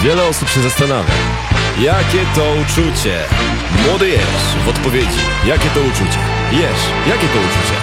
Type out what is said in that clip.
Wiele osób się zastanawia, jakie to uczucie? Młody Jerz w odpowiedzi, jakie to uczucie? Jerz, jakie to uczucie?